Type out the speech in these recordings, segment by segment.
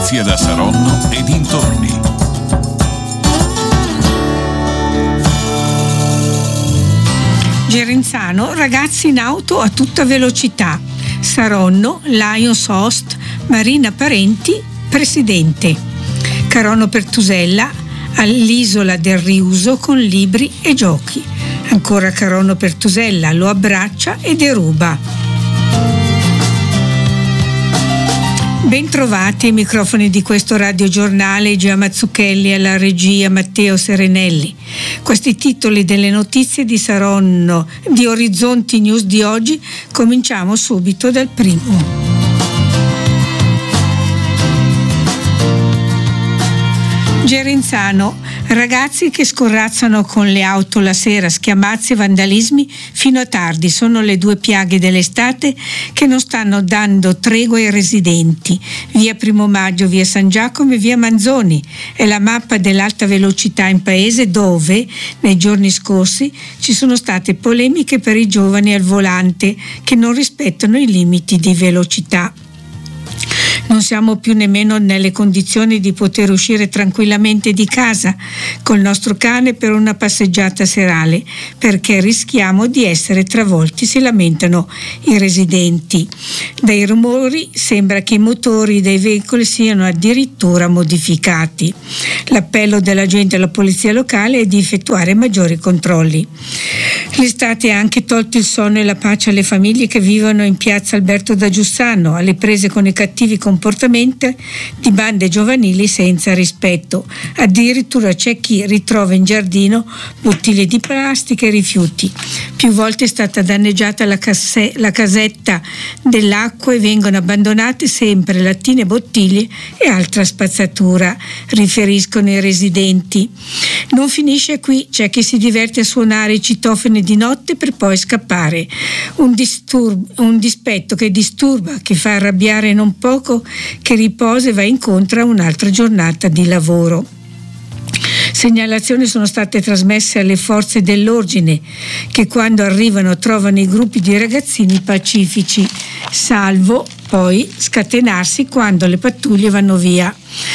Notizie da Saronno e dintorni. Gerenzano, ragazzi in auto a tutta velocità. Saronno, Lions host, Marina Parenti, presidente. Carono Pertusella, all'isola del riuso con libri e giochi. Ancora Carono Pertusella, lo abbraccia e deruba. Bentrovati ai microfoni di questo radiogiornale, Gia Mazzucchelli alla regia, Matteo Serenelli. Questi titoli delle notizie di Saronno, di Orizzonti News di oggi, cominciamo subito dal primo. Gerenzano, ragazzi che scorrazzano con le auto la sera, schiamazzi e vandalismi fino a tardi, sono le due piaghe dell'estate che non stanno dando tregua ai residenti. Via Primo Maggio, via San Giacomo e via Manzoni è la mappa dell'alta velocità in paese dove nei giorni scorsi ci sono state polemiche per i giovani al volante che non rispettano i limiti di velocità. Non siamo più nemmeno nelle condizioni di poter uscire tranquillamente di casa col nostro cane per una passeggiata serale perché rischiamo di essere travolti, si lamentano i residenti. Dai rumori sembra che i motori dei veicoli siano addirittura modificati. L'appello della gente alla polizia locale è di effettuare maggiori controlli. L'estate ha anche tolto il sonno e la pace alle famiglie che vivono in piazza Alberto da Giussano, alle prese con i cattivi comportamenti di bande giovanili senza rispetto. Addirittura c'è chi ritrova in giardino bottiglie di plastica e rifiuti. Più volte è stata danneggiata la casetta dell'acqua e vengono abbandonate sempre lattine e bottiglie e altra spazzatura, riferiscono i residenti. Non finisce qui, c'è chi si diverte a suonare i citofoni di notte per poi scappare. Un dispetto che disturba, che fa arrabbiare non poco, che riposa e va incontro a un'altra giornata di lavoro. Segnalazioni sono state trasmesse alle forze dell'ordine che quando arrivano trovano i gruppi di ragazzini pacifici, salvo poi scatenarsi quando le pattuglie vanno via.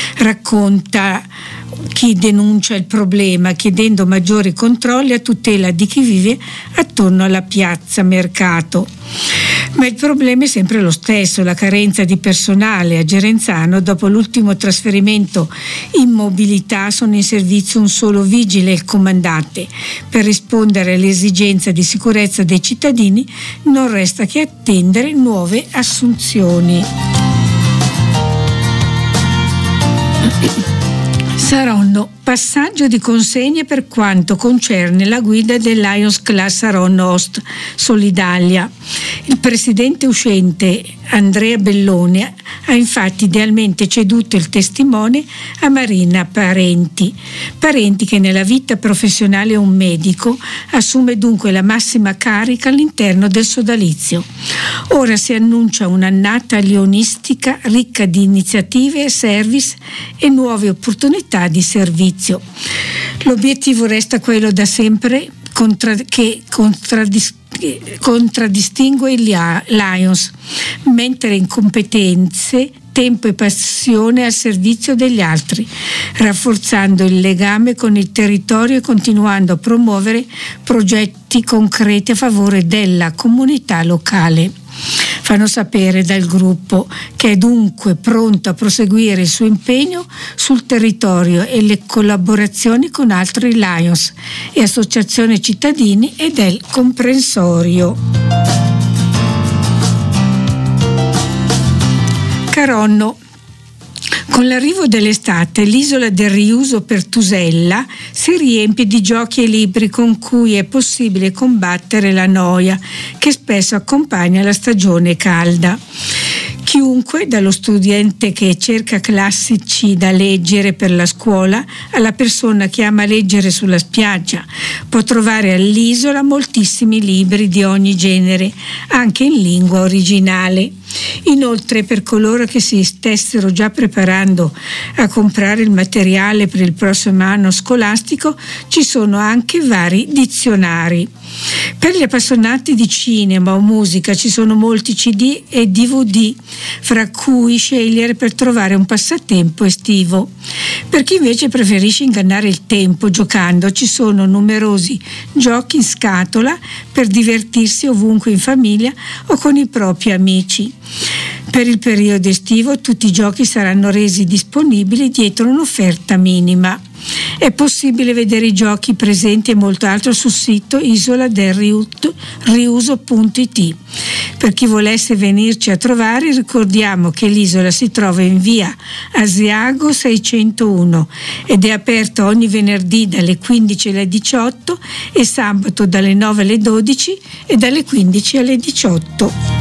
Racconta chi denuncia il problema chiedendo maggiori controlli a tutela di chi vive attorno alla piazza mercato. Ma il problema è sempre lo stesso, la carenza di personale. A Gerenzano, dopo l'ultimo trasferimento in mobilità, sono in servizio un solo vigile e il comandante. Per rispondere alle esigenze di sicurezza dei cittadini non resta che attendere nuove assunzioni. Saronno, passaggio di consegne per quanto concerne la guida del Lions Class Saronno Host Solidalia. Il presidente uscente Andrea Belloni ha infatti idealmente ceduto il testimone a Marina Parenti che nella vita professionale è un medico, assume dunque la massima carica all'interno del sodalizio. Ora si annuncia un'annata leonistica ricca di iniziative, service e nuove opportunità di servizio. L'obiettivo resta quello da sempre che contraddistingue il Lions, mentre in competenze, tempo e passione al servizio degli altri, rafforzando il legame con il territorio e continuando a promuovere progetti concreti a favore della comunità locale. Fanno sapere dal gruppo che è dunque pronto a proseguire il suo impegno sul territorio e le collaborazioni con altri Lions e associazioni cittadini e del comprensorio. Caronno. Con l'arrivo dell'estate l'isola del riuso Pertusella si riempie di giochi e libri con cui è possibile combattere la noia che spesso accompagna la stagione calda. Chiunque, dallo studente che cerca classici da leggere per la scuola alla persona che ama leggere sulla spiaggia, può trovare all'isola moltissimi libri di ogni genere, anche in lingua originale. Inoltre, per coloro che si stessero già preparando a comprare il materiale per il prossimo anno scolastico, ci sono anche vari dizionari. Per gli appassionati di cinema o musica ci sono molti CD e DVD fra cui scegliere per trovare un passatempo estivo. Per chi invece preferisce ingannare il tempo giocando, ci sono numerosi giochi in scatola per divertirsi ovunque in famiglia o con i propri amici. Per il periodo estivo tutti i giochi saranno resi disponibili dietro un'offerta minima. È possibile vedere i giochi presenti e molto altro sul sito isoladelriuso.it. Per chi volesse venirci a trovare, ricordiamo che l'isola si trova in via Asiago 601 ed è aperta ogni venerdì dalle 15 alle 18 e sabato dalle 9 alle 12 e dalle 15 alle 18.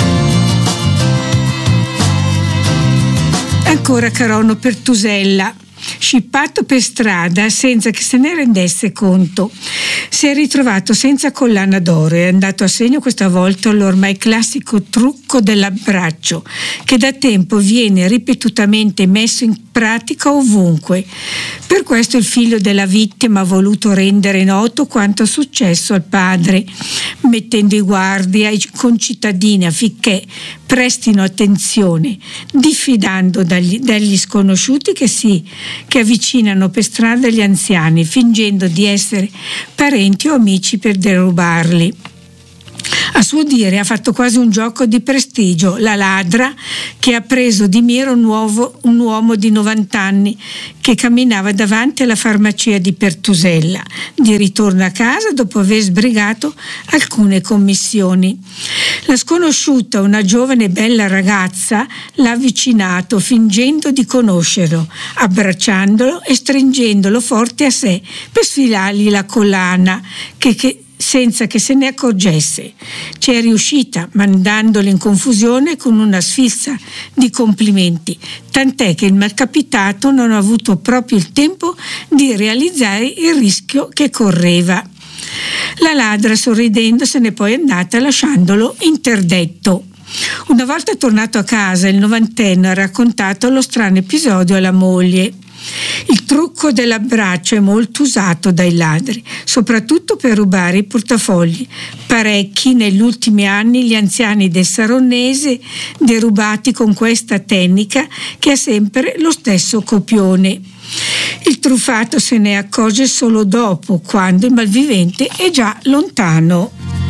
Ancora Carono Pertusella, scippato per strada senza che se ne rendesse conto. Si è ritrovato senza collana d'oro e è andato a segno questa volta l'ormai classico trucco dell'abbraccio, che da tempo viene ripetutamente messo in pratica ovunque. Per questo il figlio della vittima ha voluto rendere noto quanto successo al padre, mettendo i guardi ai concittadini affinché prestino attenzione, diffidando dagli sconosciuti che avvicinano per strada gli anziani, fingendo di essere parenti o amici per derubarli. A suo dire ha fatto quasi un gioco di prestigio la ladra che ha preso di mira un uomo di 90 anni che camminava davanti alla farmacia di Pertusella, di ritorno a casa dopo aver sbrigato alcune commissioni. La sconosciuta, una giovane e bella ragazza, l'ha avvicinato fingendo di conoscerlo, abbracciandolo e stringendolo forte a sé per sfilargli la collana senza che se ne accorgesse. Ci è riuscita, mandandolo in confusione con una sfilza di complimenti, tant'è che il malcapitato non ha avuto proprio il tempo di realizzare il rischio che correva. La ladra, sorridendo, se n'è poi andata lasciandolo interdetto. Una volta tornato a casa, il novantenne ha raccontato lo strano episodio alla moglie. Il trucco dell'abbraccio è molto usato dai ladri, soprattutto per rubare i portafogli. Parecchi negli ultimi anni gli anziani del Saronnese derubati con questa tecnica che ha sempre lo stesso copione. Il truffato se ne accorge solo dopo, quando il malvivente è già lontano.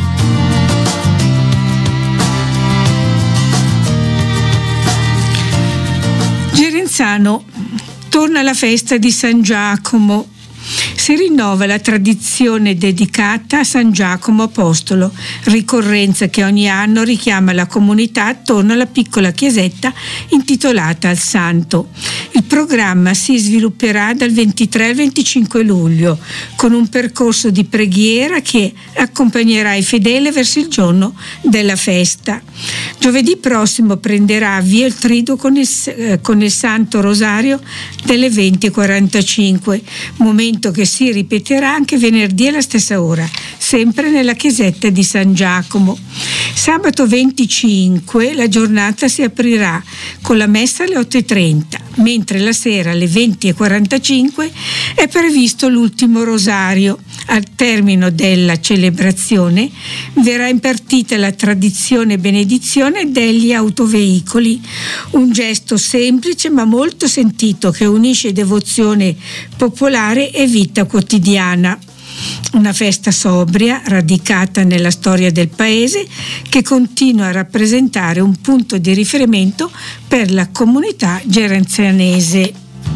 Gerenzano. Torna la festa di San Giacomo. Si rinnova la tradizione dedicata a San Giacomo Apostolo, ricorrenza che ogni anno richiama la comunità attorno alla piccola chiesetta intitolata al santo. Il programma si svilupperà dal 23 al 25 luglio con un percorso di preghiera che accompagnerà i fedeli verso il giorno della festa. Giovedì prossimo prenderà avvio il triduo con il Santo Rosario delle 20:45, momento che si ripeterà anche venerdì alla stessa ora, sempre nella chiesetta di San Giacomo. Sabato 25 la giornata si aprirà con la messa alle 8:30, mentre la sera alle 20:45 è previsto l'ultimo rosario. Al termine della celebrazione verrà impartita la tradizione benedizione degli autoveicoli, un gesto semplice ma molto sentito che unisce devozione popolare e vita quotidiana. Una festa sobria, radicata nella storia del paese, che continua a rappresentare un punto di riferimento per la comunità gerenzianese.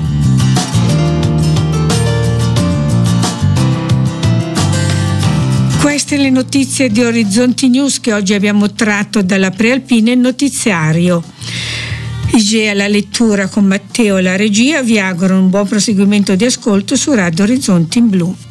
Queste le notizie di Orizzonti News che oggi abbiamo tratto dalla Prealpina in notiziario. Igea la lettura con Matteo e la regia vi auguro un buon proseguimento di ascolto su Radio Orizzonti in Blu.